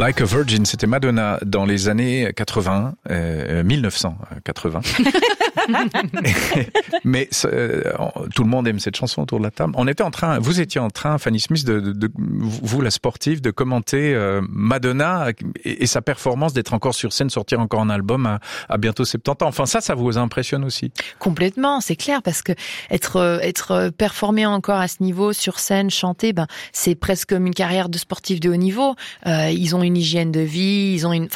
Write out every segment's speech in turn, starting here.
Like a Virgin, c'était Madonna dans les années 1980. Mais tout le monde aime cette chanson autour de la table. Vous étiez en train, Fanny Smith, vous la sportive, de commenter Madonna et sa performance d'être encore sur scène, sortir encore un album à bientôt 70 ans. Enfin, ça vous impressionne aussi? Complètement, c'est clair, parce que être performé encore à ce niveau sur scène, chanter, c'est presque comme une carrière de sportif de haut niveau. Ils ont une hygiène de vie,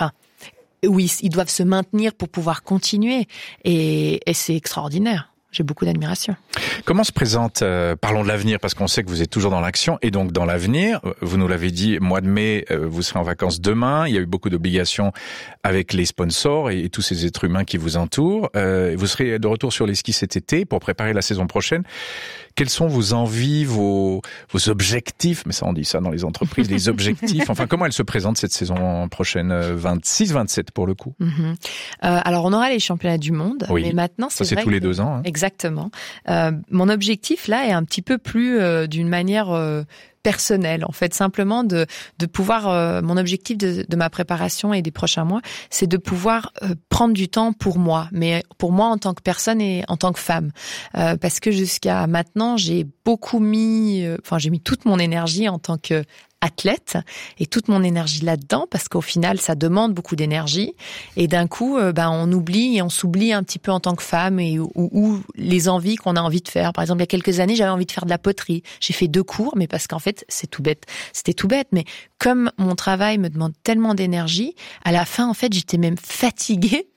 oui, ils doivent se maintenir pour pouvoir continuer, et c'est extraordinaire. J'ai beaucoup d'admiration. Comment se présente, parlons de l'avenir, parce qu'on sait que vous êtes toujours dans l'action, et donc dans l'avenir, vous nous l'avez dit, mois de mai, vous serez en vacances demain, il y a eu beaucoup d'obligations avec les sponsors et tous ces êtres humains qui vous entourent. Vous serez de retour sur les skis cet été pour préparer la saison prochaine. Quelles sont vos envies, vos objectifs? Mais ça, on dit ça dans les entreprises, les objectifs. Enfin, comment elle se présente cette saison prochaine, 26-27 pour le coup? Alors, on aura les championnats du monde, oui, mais maintenant, c'est vrai tous les 2 ans. Hein. Exactement. Mon objectif, là, est un petit peu plus d'une manière personnelle, en fait, simplement de pouvoir, mon objectif de ma préparation et des prochains mois, c'est de pouvoir prendre du temps pour moi, mais pour moi en tant que personne et en tant que femme, parce que jusqu'à maintenant, j'ai mis toute mon énergie en tant que athlète et toute mon énergie là-dedans, parce qu'au final ça demande beaucoup d'énergie, et d'un coup on oublie et on s'oublie un petit peu en tant que femme, et ou les envies qu'on a envie de faire. Par exemple, il y a quelques années, j'avais envie de faire de la poterie. J'ai fait 2 cours, mais parce qu'en fait c'était tout bête, mais comme mon travail me demande tellement d'énergie, à la fin en fait j'étais même fatiguée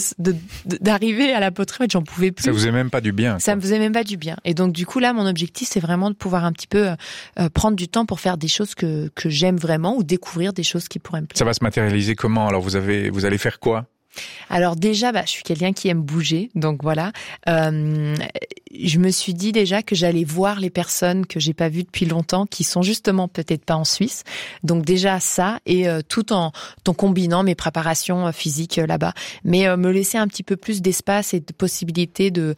d'arriver à la poterie. En fait, j'en pouvais plus. Ça vous faisait même pas du bien. Ça me faisait même pas du bien. Et donc, du coup, là, mon objectif, c'est vraiment de pouvoir un petit peu prendre du temps pour faire des choses que j'aime vraiment, ou découvrir des choses qui pourraient me plaire. Ça va se matérialiser comment? Alors, vous allez faire quoi? Alors déjà, je suis quelqu'un qui aime bouger, donc voilà. Je me suis dit déjà que j'allais voir les personnes que j'ai pas vues depuis longtemps, qui sont justement peut-être pas en Suisse. Donc déjà ça, et tout en combinant mes préparations physiques là-bas, mais me laisser un petit peu plus d'espace et de possibilité de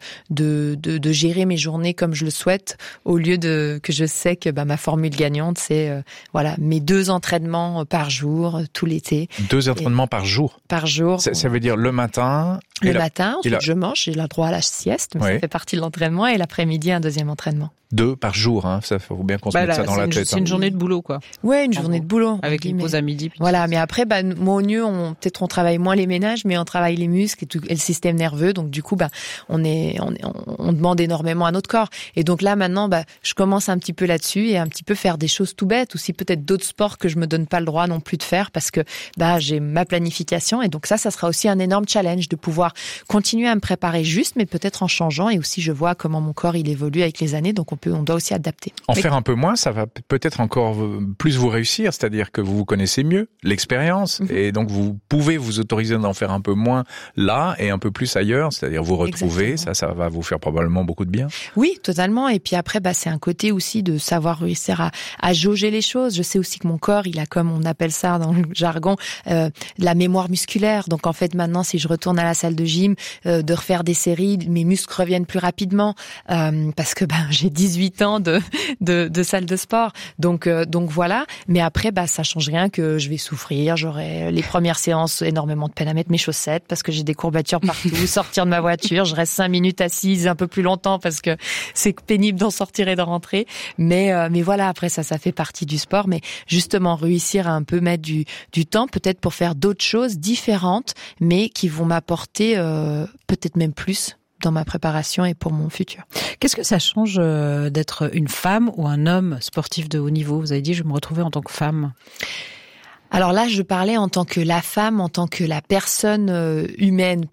gérer mes journées comme je le souhaite, au lieu que je sais que ma formule gagnante, c'est mes 2 entraînements par jour tout l'été. 2 entraînements par jour. Par jour. Ça veut dire le matin. Ensuite je mange, j'ai le droit à la sieste, mais ça fait partie de l'entraînement, et l'après-midi un 2e entraînement. 2 par jour, hein. Ça faut bien qu'on se mette ça dans la tête. C'est une journée de boulot, quoi. Ouais, une journée de boulot. Avec une pause à midi. Voilà, mais après, moi, au mieux, peut-être on travaille moins les ménages, mais on travaille les muscles et le système nerveux. Donc, du coup, on demande énormément à notre corps. Et donc là, maintenant, je commence un petit peu là-dessus, et un petit peu faire des choses tout bêtes, aussi peut-être d'autres sports que je me donne pas le droit non plus de faire, parce que, j'ai ma planification. Et donc ça sera aussi un énorme challenge de pouvoir continuer à me préparer juste, mais peut-être en changeant. Et aussi, je vois comment mon corps, il évolue avec les années. Donc, on doit aussi adapter. Faire un peu moins, ça va peut-être encore plus vous réussir, c'est-à-dire que vous connaissez mieux l'expérience, et donc vous pouvez vous autoriser d'en faire un peu moins là et un peu plus ailleurs, c'est-à-dire vous retrouver. Ça va vous faire probablement beaucoup de bien. Oui, totalement. Et puis après, c'est un côté aussi de savoir réussir à jauger les choses. Je sais aussi que mon corps, il a, comme on appelle ça dans le jargon, la mémoire musculaire. Donc en fait, maintenant, si je retourne à la salle de gym, de refaire des séries, mes muscles reviennent plus rapidement, parce que j'ai 18 ans de salle de sport. Donc voilà. Mais après, ça change rien que je vais souffrir. J'aurai les premières séances énormément de peine à mettre mes chaussettes parce que j'ai des courbatures partout. Sortir de ma voiture, je reste 5 minutes assise un peu plus longtemps parce que c'est pénible d'en sortir et de rentrer. Mais voilà, après ça fait partie du sport. Mais justement, réussir à un peu mettre du temps, peut-être pour faire d'autres choses différentes, mais qui vont m'apporter peut-être même plus dans ma préparation et pour mon futur. Qu'est-ce que ça change d'être une femme ou un homme sportif de haut niveau? Vous avez dit, je vais me retrouver en tant que femme. Alors là, je parlais en tant que la femme, en tant que la personne humaine,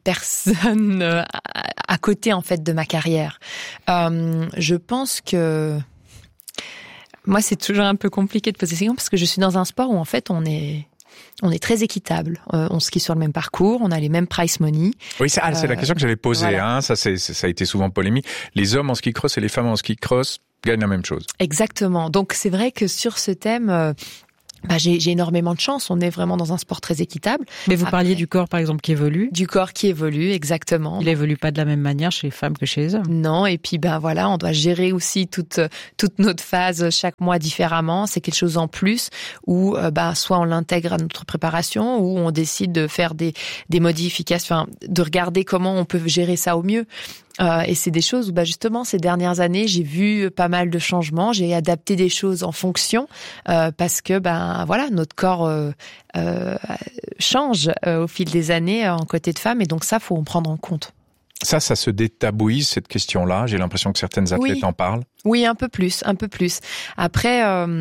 à côté en fait de ma carrière. Je pense que moi, c'est toujours un peu compliqué de poser ces questions, parce que je suis dans un sport où en fait on est très équitable. On skie sur le même parcours, on a les mêmes prize money. Oui, c'est la question que j'avais posée. Voilà. Hein, ça a été souvent polémique. Les hommes en ski cross et les femmes en ski cross gagnent la même chose. Exactement. Donc c'est vrai que sur ce thème, j'ai énormément de chance. On est vraiment dans un sport très équitable. Mais vous parliez du corps, par exemple, qui évolue. Du corps qui évolue, exactement. Il évolue pas de la même manière chez les femmes que chez les hommes. Non, et puis voilà, on doit gérer aussi toute notre phase chaque mois différemment. C'est quelque chose en plus où soit on l'intègre à notre préparation, ou on décide de faire des modifications, de regarder comment on peut gérer ça au mieux. Et c'est des choses où justement ces dernières années j'ai vu pas mal de changements, j'ai adapté des choses en fonction parce que notre corps change au fil des années en côté de femme, et donc ça faut en prendre en compte. Ça se détabouise, cette question-là. J'ai l'impression que certaines athlètes en parlent. Oui, un peu plus. Après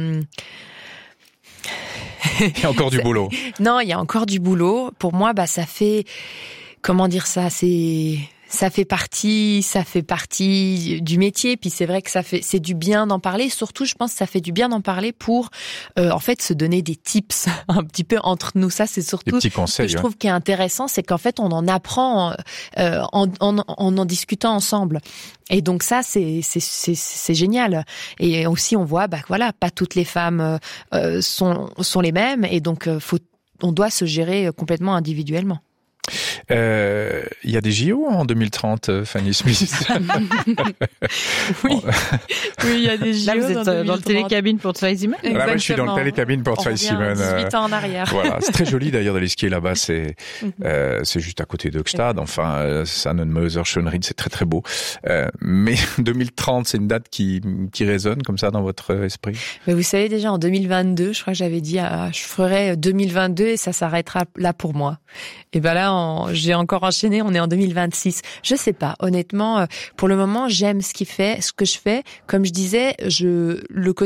il y a encore du boulot. Non, il y a encore du boulot. Pour moi, ça fait, comment dire ça, ça fait partie du métier. Puis c'est vrai que c'est du bien d'en parler. Surtout, je pense que ça fait du bien d'en parler pour, en fait, se donner des tips un petit peu entre nous. Ça, c'est surtout des petits conseils, ce que je trouve qui est intéressant, c'est qu'en fait, on en apprend en discutant ensemble. Et donc ça, c'est génial. Et aussi, on voit, pas toutes les femmes sont les mêmes, et donc on doit se gérer complètement individuellement. Il y a des JO en 2030, Fanny Smith. Oui, il y a des JO. Là, vous êtes dans le télécabine pour Zwei Simon. Là, moi, je suis dans le télécabine pour Zwei Simon. 18 ans en arrière. Voilà, c'est très joli d'ailleurs d'aller skier là-bas. C'est juste à côté d'Hochstad. Enfin, Sannenmöser, Schönried, c'est très très beau. Mais 2030, c'est une date qui résonne comme ça dans votre esprit. Mais vous savez, déjà en 2022, je crois que j'avais dit, je ferai 2022 et ça s'arrêtera là pour moi. Et là, j'ai encore enchaîné, on est en 2026. Je sais pas, honnêtement, pour le moment, j'aime ce que je fais. Comme je disais, je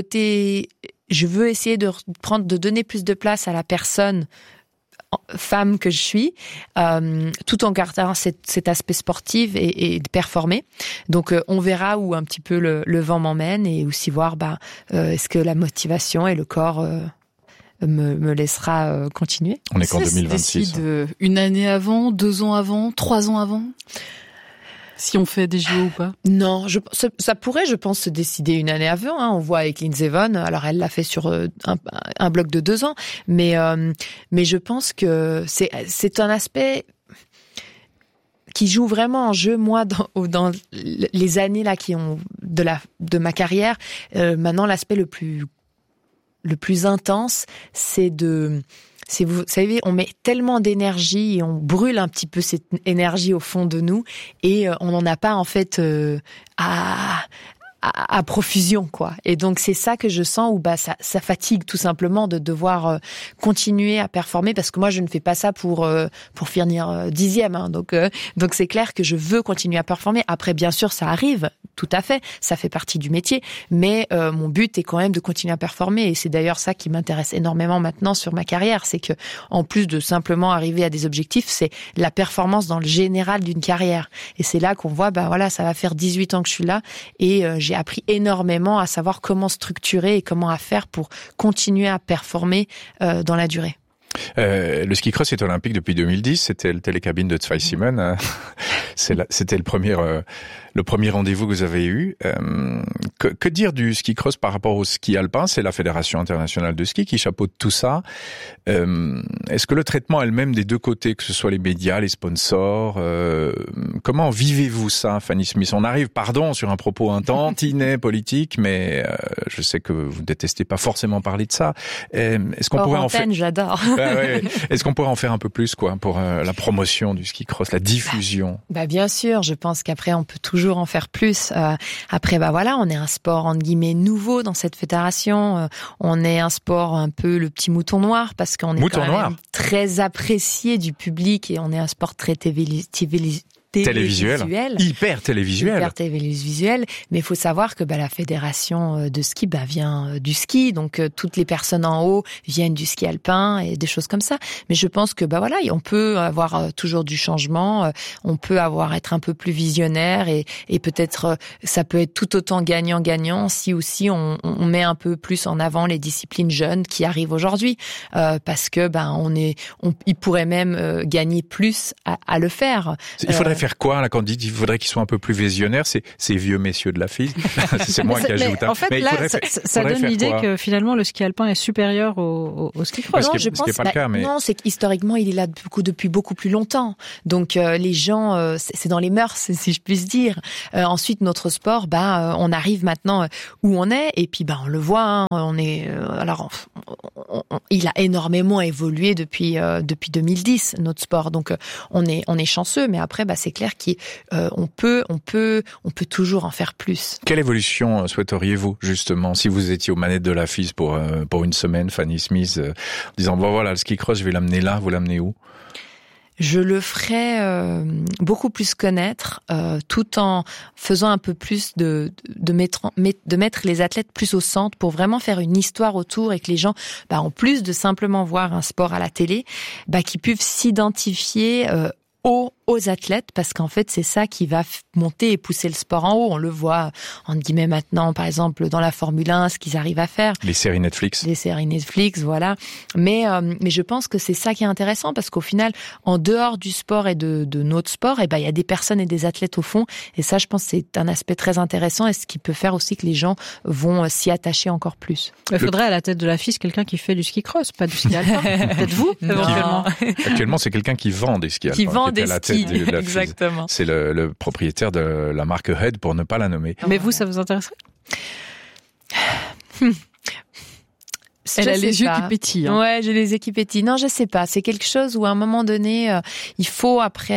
veux essayer de donner plus de place à la personne femme que je suis, tout en gardant cet aspect sportif et de performer. Donc on verra où un petit peu le vent m'emmène, et aussi voir est-ce que la motivation et le corps me laissera continuer. On est qu'en 2026. Ça se décide une année avant, 2 ans avant, 3 ans avant, si on fait des JO ou pas? Non, ça pourrait, je pense, se décider une année avant. On voit avec Lindsey Vonn, alors elle l'a fait sur un bloc de 2 ans, mais je pense que c'est un aspect qui joue vraiment en jeu. Moi, dans les années là qui ont de ma carrière, maintenant l'aspect le plus intense, vous savez, on met tellement d'énergie et on brûle un petit peu cette énergie au fond de nous, et on n'en a pas en fait à profusion, quoi. Et donc c'est ça que je sens, où ça fatigue tout simplement de devoir continuer à performer, parce que moi je ne fais pas ça pour finir 10e, hein. Donc c'est clair que je veux continuer à performer. Après, bien sûr, ça arrive, tout à fait, ça fait partie du métier, mais mon but est quand même de continuer à performer, et c'est d'ailleurs ça qui m'intéresse énormément maintenant sur ma carrière. C'est que, en plus de simplement arriver à des objectifs, c'est la performance dans le général d'une carrière. Et c'est là qu'on voit, ça va faire 18 ans que je suis là, et j'ai appris énormément à savoir comment structurer et comment faire pour continuer à performer dans la durée. Le ski cross est olympique depuis 2010. C'était le télécabine de Zwei Simon. C'était le premier rendez-vous que vous avez eu. Que dire du ski cross par rapport au ski alpin? C'est la Fédération internationale de ski qui chapeaute tout ça. Est-ce que le traitement est le même des deux côtés, que ce soit les médias, les sponsors, comment vivez-vous ça, Fanny Smith? On arrive, sur un propos un tantinet politique, mais je sais que vous détestez pas forcément parler de ça. Est-ce qu'on pourrait en faire? J'adore. Est-ce qu'on pourrait en faire un peu plus, pour la promotion du ski cross, la diffusion? Bien sûr, je pense qu'après on peut toujours en faire plus. Après, on est un sport entre guillemets nouveau dans cette fédération. On est un sport un peu le petit mouton noir, parce qu'on est quand même très apprécié du public, et on est un sport très télévisuel, hyper télévisuel, mais il faut savoir que la fédération de ski vient du ski, donc toutes les personnes en haut viennent du ski alpin et des choses comme ça. Mais je pense que on peut avoir toujours du changement, on peut être un peu plus visionnaire, et peut-être ça peut être tout autant gagnant-gagnant si aussi on met un peu plus en avant les disciplines jeunes qui arrivent aujourd'hui, parce que il pourrait même gagner plus à le faire. Il faudrait faire faire quoi là quand on dit qu'il faudrait qu'ils soient un peu plus visionnaires? C'est vieux messieurs de la FIS. C'est moi qui ajoute. En fait, là, ça donne l'idée que finalement le ski alpin est supérieur au ski cross. Non, je pense. Pas le cas, mais... Non, c'est qu'historiquement il est là depuis beaucoup plus longtemps. Donc les gens, c'est dans les mœurs, si je puis dire. Ensuite, notre sport, on arrive maintenant où on est, et puis on le voit. Hein, on est il a énormément évolué depuis 2010 notre sport. Donc on est chanceux, mais après c'est clair qu'on peut toujours en faire plus. Quelle évolution souhaiteriez-vous justement si vous étiez aux manettes de la FIS pour une semaine, Fanny Smith, en disant voilà, le ski cross je vais l'amener là, vous l'amenez où? Je le ferais beaucoup plus connaître, tout en faisant un peu plus de mettre les athlètes plus au centre pour vraiment faire une histoire autour, et que les gens, en plus de simplement voir un sport à la télé, qu'ils puissent s'identifier aux athlètes, parce qu'en fait c'est ça qui va monter et pousser le sport en haut. On le voit entre guillemets maintenant, par exemple dans la Formule 1, ce qu'ils arrivent à faire. Les séries Netflix, voilà. Mais je pense que c'est ça qui est intéressant, parce qu'au final, en dehors du sport et de notre sport, il y a des personnes et des athlètes au fond. Et ça, je pense, c'est un aspect très intéressant, et ce qui peut faire aussi que les gens vont s'y attacher encore plus. Il faudrait à la tête de la FIS quelqu'un qui fait du ski cross, pas du ski alpin. Peut-être vous, éventuellement. Actuellement, c'est quelqu'un qui vend des skis alpins. Qui vend des skis. Exactement. C'est le propriétaire de la marque Head, pour ne pas la nommer. Mais vous, ça vous intéresserait? Elle a les yeux qui pétillent. Hein. Ouais, j'ai les yeux qui pétillent. Non, je sais pas. C'est quelque chose où à un moment donné, il faut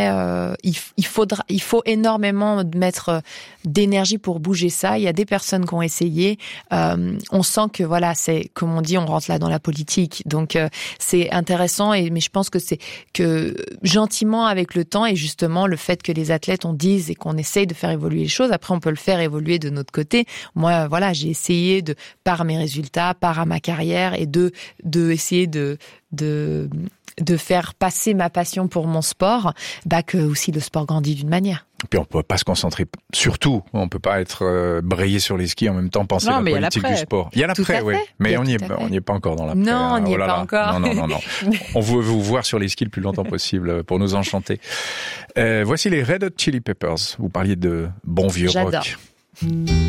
énormément mettre d'énergie pour bouger ça. Il y a des personnes qui ont essayé. On sent que voilà, c'est comme on dit, on rentre là dans la politique. Donc c'est intéressant, mais je pense que c'est que gentiment avec le temps, et justement le fait que les athlètes on dise et qu'on essaye de faire évoluer les choses. Après, on peut le faire évoluer de notre côté. Moi, voilà, j'ai essayé par mes résultats, par ma carrière, et de essayer de faire passer ma passion pour mon sport, que aussi le sport grandit d'une manière. Et puis on peut pas se concentrer sur tout. On peut pas être brayé sur les skis en même temps penser à la politique du sport. Il y a l'après, oui. Mais on n'y est pas encore dans l'après. Non, on n'y est pas encore. Non. On veut vous voir sur les skis le plus longtemps possible pour nous enchanter. Voici les Red Hot Chili Peppers. Vous parliez de bon vieux rock.